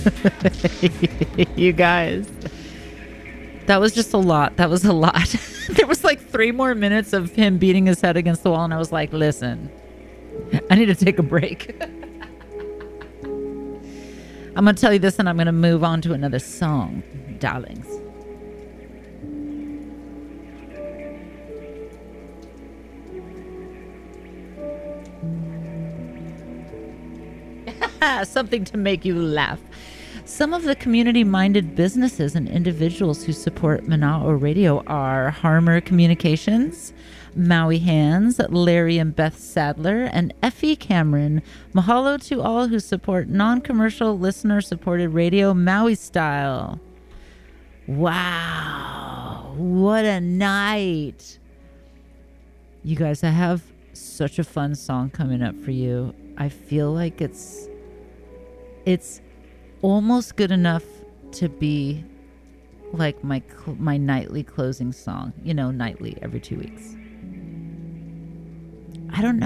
You guys, that was just a lot. That was a lot. There was like 3 more minutes of him beating his head against the wall, and I was like, listen, I need to take a break. I'm going to tell you this, and I'm going to move on to another song, darlings. Something to make you laugh. Some of the community-minded businesses and individuals who support Mana'o Radio are Harmer Communications, Maui Hands, Larry and Beth Sadler, and Effie Cameron. Mahalo to all who support non-commercial, listener-supported radio Maui style. Wow, what a night. You guys, I have such a fun song coming up for you. I feel like it's almost good enough to be like my nightly closing song. You know, nightly, every 2 weeks. I don't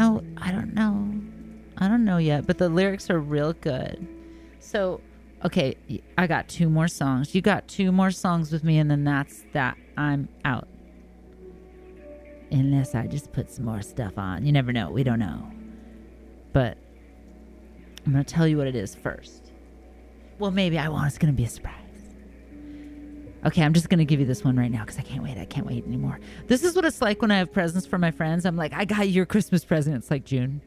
know yet, but the lyrics are real good. So, okay, I got 2 more songs. You got 2 more songs with me, and then that's that. I'm out. Unless I just put some more stuff on. You never know. We don't know. But I'm going to tell you what it is first. Well, maybe I won't. It's going to be a surprise. Okay, I'm just going to give you this one right now because I can't wait. I can't wait anymore. This is what it's like when I have presents for my friends. I'm like, I got your Christmas present. It's like June.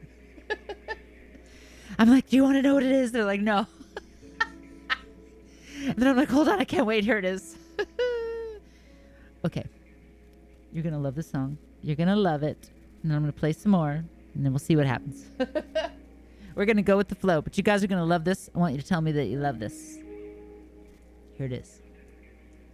I'm like, do you want to know what it is? They're like, no. And then I'm like, hold on. I can't wait. Here it is. Okay. You're going to love the song. You're going to love it. And then I'm going to play some more. And then we'll see what happens. We're going to go with the flow. But you guys are going to love this. I want you to tell me that you love this. Here it is.